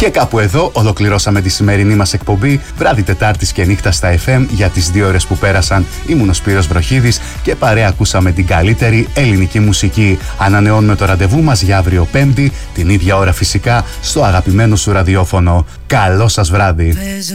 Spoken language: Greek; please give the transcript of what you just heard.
Και κάπου εδώ ολοκληρώσαμε τη σημερινή μας εκπομπή. Βράδυ Τετάρτης και νύχτα στα FM. Για τις 2 ώρες που πέρασαν ήμουν ο Σπύρος Βροχίδης και παρέα ακούσαμε την καλύτερη ελληνική μουσική. Ανανεώνουμε το ραντεβού μας για αύριο Πέμπτη, την ίδια ώρα φυσικά, στο αγαπημένο σου ραδιόφωνο. Καλό σας βράδυ.